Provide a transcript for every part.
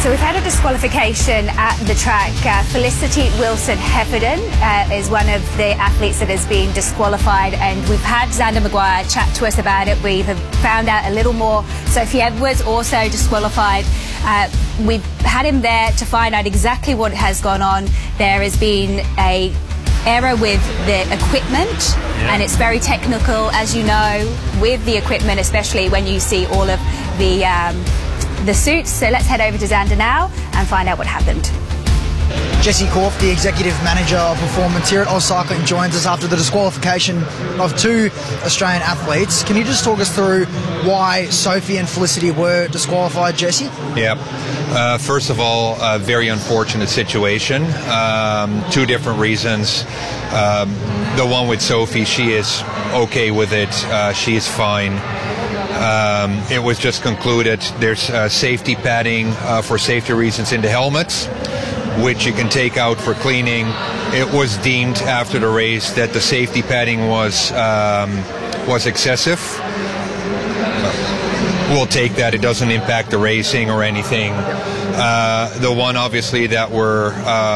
So we've had a disqualification at the track. Felicity Wilson-Heffernan is one of the athletes that has been disqualified, and we've had Xander Maguire chat to us about it. We've found out a little more. Sophie Edwards also disqualified. We've had him there to find out exactly what has gone on. There has been a error with the equipment, and it's very technical, as you know, with the equipment, especially when you see all of the suits. So let's head over to Xander now and find out what happened. Jessie Korf, the Executive Manager of Performance here at AusCycling, joins us after the disqualification of two Australian athletes. Can you just talk us through why Sophie and Felicity were disqualified, Jessie? Yeah. First of all, a very unfortunate situation. Two different reasons. The one with Sophie, she is okay with it. She is fine. It was just concluded there's safety padding for safety reasons in the helmets, which you can take out for cleaning. It was deemed after the race that the safety padding was excessive. We'll take that. It doesn't impact the racing or anything. The one, obviously, that we're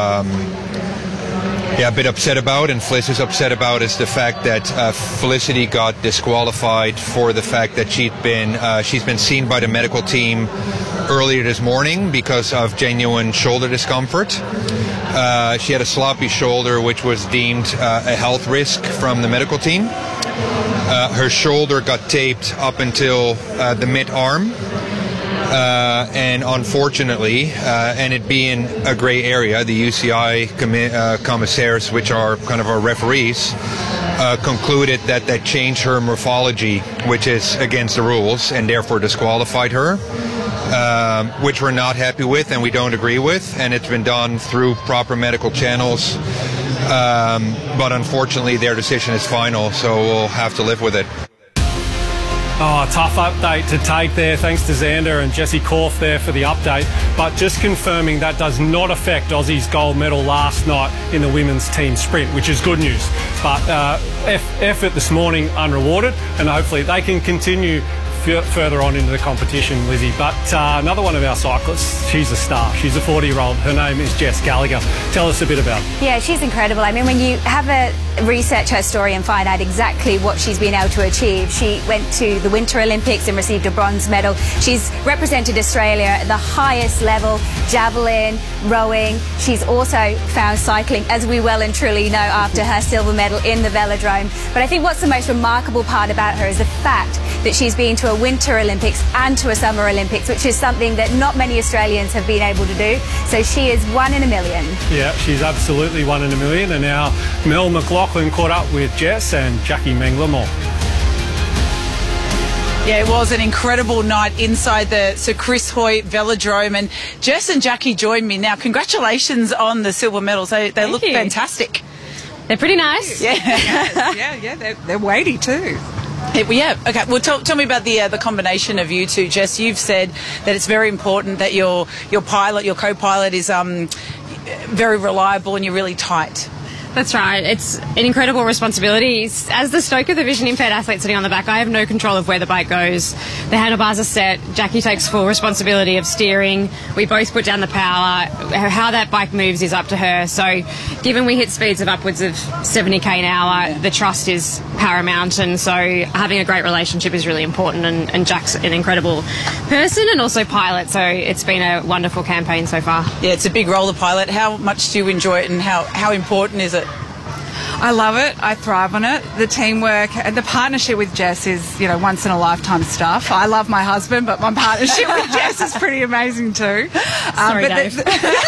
a bit upset about, and Fliss is upset about, is the fact that Felicity got disqualified for the fact that she's been seen by the medical team earlier this morning because of genuine shoulder discomfort. She had a sloppy shoulder, which was deemed a health risk from the medical team. Her shoulder got taped up until the mid-arm. And unfortunately, and it being a grey area, the UCI commissaires, which are kind of our referees, concluded that changed her morphology, which is against the rules, and therefore disqualified her, which we're not happy with and we don't agree with, and it's been done through proper medical channels. But unfortunately, their decision is final, so we'll have to live with it. Oh, tough update to take there. Thanks to Xander and Jessie Korf there for the update. But just confirming that does not affect Aussie's gold medal last night in the women's team sprint, which is good news. But effort this morning unrewarded, and hopefully they can continue further on into the competition, Lizzie. But another one of our cyclists, she's a star. She's a 40-year-old. Her name is Jess Gallagher. Tell us a bit about her. Yeah, she's incredible. I mean, when you have a research her story and find out exactly what she's been able to achieve. She went to the Winter Olympics and received a bronze medal. She's represented Australia at the highest level, javelin, rowing. She's also found cycling, as we well and truly know, after her silver medal in the velodrome. But I think what's the most remarkable part about her is the fact that she's been to a Winter Olympics and to a Summer Olympics, which is something that not many Australians have been able to do. So she is 1 in a million. Yeah, she's absolutely 1 in a million. And now Mel McLaughlin caught up with Jess and Jackie Mengler-Moore. Yeah, it was an incredible night inside the Sir Chris Hoy Velodrome, and Jess and Jackie joined me. Now, congratulations on the silver medals. They look fantastic. They're pretty nice. Yeah, yeah, they're weighty too. Yeah, okay. Well, tell me about the combination of you two, Jess. You've said that it's very important that your pilot, your co-pilot, is very reliable and you're really tight. That's right. It's an incredible responsibility. As the stoker, the vision impaired athlete sitting on the back, I have no control of where the bike goes. The handlebars are set. Jackie takes full responsibility of steering. We both put down the power. How that bike moves is up to her. So given we hit speeds of upwards of 70k an hour, the trust is paramount. And so having a great relationship is really important. And Jack's an incredible person and also pilot. So it's been a wonderful campaign so far. Yeah, it's a big role of pilot. How much do you enjoy it and how important is it? I love it. I thrive on it. The teamwork and the partnership with Jess is, once in a lifetime stuff. I love my husband, but my partnership with Jess is pretty amazing too. Sorry, Dave.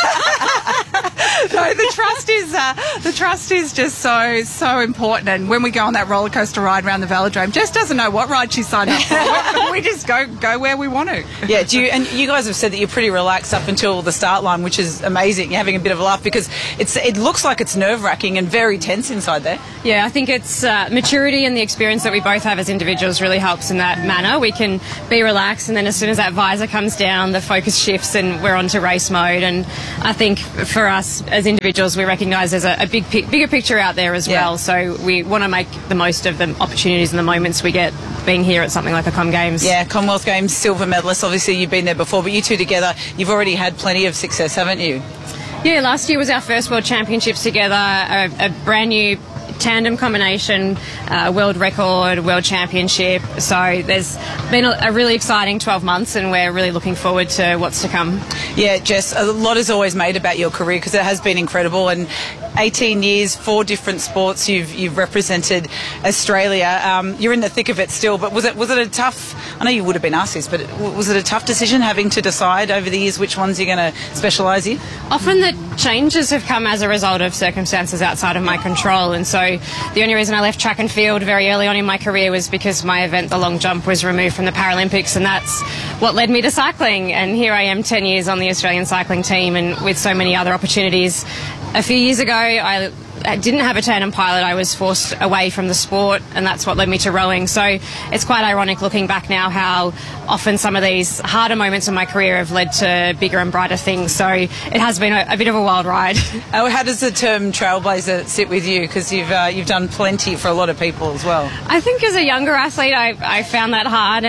No, the trust is just so important. And when we go on that roller coaster ride around the velodrome, Jess doesn't know what ride she signed up for. We just go where we want to. Yeah, and you guys have said that you're pretty relaxed up until the start line, which is amazing. You're having a bit of a laugh because it looks like it's nerve-wracking and very tense inside there. Yeah, I think it's maturity and the experience that we both have as individuals really helps in that manner. We can be relaxed, and then as soon as that visor comes down, the focus shifts and we're on to race mode. And I think for us, as individuals, we recognise there's a bigger picture out there as well. So we want to make the most of the opportunities and the moments we get being here at something like the Com Games. Yeah, Commonwealth Games silver medalist. Obviously, you've been there before, but you two together, you've already had plenty of success, haven't you? Yeah, last year was our first World Championships together, a brand new tandem combination, world record, world championship. So there's been a really exciting 12 months and we're really looking forward to what's to come. Yeah, Jess, a lot is always made about your career because it has been incredible, and 18 years, 4 different sports, you've represented Australia. You're in the thick of it still, but was it a tough, I know you would have been asked this, but was it a tough decision having to decide over the years which ones you're going to specialise in? Often the changes have come as a result of circumstances outside of my control, and so the only reason I left track and field very early on in my career was because my event, the long jump, was removed from the Paralympics, and that's what led me to cycling. And here I am 10 years on the Australian cycling team and with so many other opportunities. A few years ago, I didn't have a tandem pilot. I was forced away from the sport, and that's what led me to rowing. So it's quite ironic looking back now how often some of these harder moments in my career have led to bigger and brighter things. So it has been a bit of a wild ride. Oh, how does the term trailblazer sit with you? Because you've done plenty for a lot of people as well. I think as a younger athlete, I found that hard,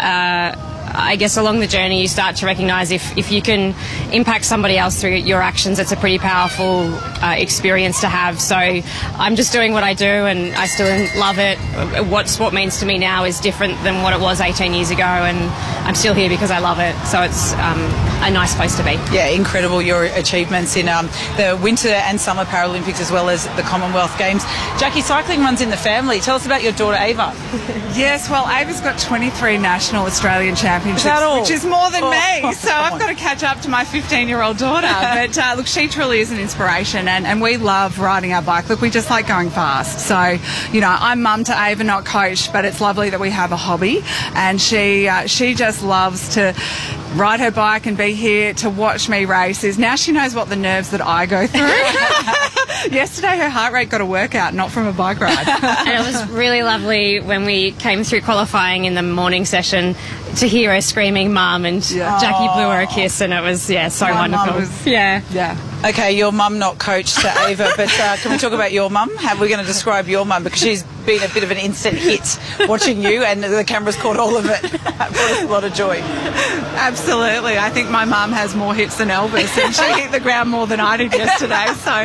and I guess along the journey you start to recognise if you can impact somebody else through your actions, it's a pretty powerful experience to have. So I'm just doing what I do and I still love it. What sport means to me now is different than what it was 18 years ago, and I'm still here because I love it. So it's a nice place to be. Yeah, incredible your achievements in the Winter and Summer Paralympics as well as the Commonwealth Games. Jackie, cycling runs in the family. Tell us about your daughter Ava. Yes, well, Ava's got 23 national Australian championships, which is more than me. So I've got to catch up to my 15-year-old daughter. But look, she truly is an inspiration, and we love riding our bike. Look, we just like going fast. So, you know, I'm mum to Ava, not coach, but it's lovely that we have a hobby, and she just loves to ride her bike and be here to watch me races. Now she knows what the nerves that I go through. Yesterday her heart rate got a workout, not from a bike ride. And it was really lovely when we came through qualifying in the morning session to hear her screaming mum, and Jackie blew her a kiss, and it was so wonderful. Yeah. Okay, your mum, not coach to Ava, but can we talk about your mum? How are we going to describe your mum? Because she's been a bit of an instant hit watching you, and the cameras caught all of it. It brought us a lot of joy. Absolutely. I think my mum has more hits than Elvis, and she hit the ground more than I did yesterday. So,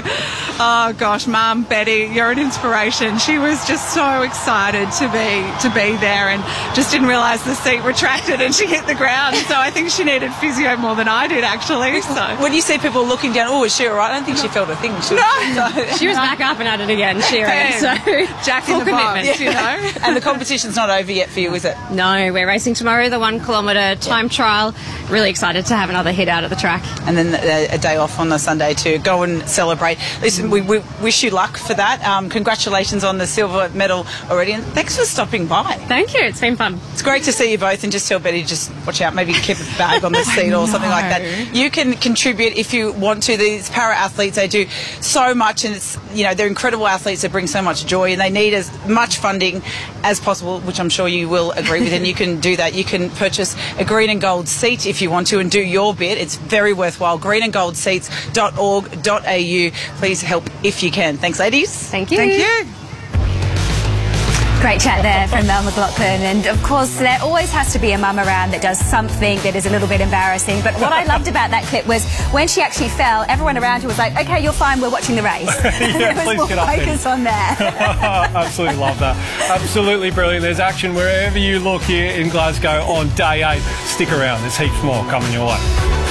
oh gosh, Mum, Betty, you're an inspiration. She was just so excited to be there, and just didn't realise the seat retracted and she hit the ground. So I think she needed physio more than I did, actually. So when you see people looking down, oh, is she all right? I don't think she felt a thing. She was back up and at it again, cheering. So Jack in the box, you know. And the competition's not over yet for you, is it? No, we're racing tomorrow, the 1 kilometre time trial. Really excited to have another hit out at the track. And then a day off on the Sunday to go and celebrate. Listen, we wish you luck for that. Congratulations on the silver medal already, and thanks for stopping by. Thank you, it's been fun. It's great to see you both, and just tell Betty, just watch out, maybe keep a bag on the seat or something like that. You can contribute if you want to. These para athletes, they do so much, and it's, you know, they're incredible athletes that bring so much joy, and they need as much funding as possible, which I'm sure you will agree with, and you can do that. You can purchase a green and gold seat if you want to and do your bit. It's very worthwhile. greenandgoldseats.org.au. Please help if you can. Thanks, ladies. Thank you. Thank you. Great chat there from Mel McLaughlin, and of course there always has to be a mum around that does something that is a little bit embarrassing, but what I loved about that clip was when she actually fell, everyone around her was like, okay, you're fine, we're watching the race. Yeah, there was more focus on there. Absolutely love that. Absolutely brilliant. There's action wherever you look here in Glasgow on day 8. Stick around, there's heaps more coming your way.